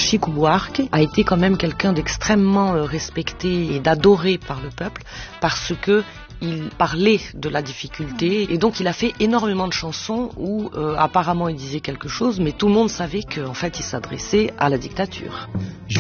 Chico Buarque a été quand même quelqu'un d'extrêmement respecté et d'adoré par le peuple parce que il parlait de la difficulté et donc il a fait énormément de chansons où apparemment il disait quelque chose mais tout le monde savait qu'en fait il s'adressait à la dictature.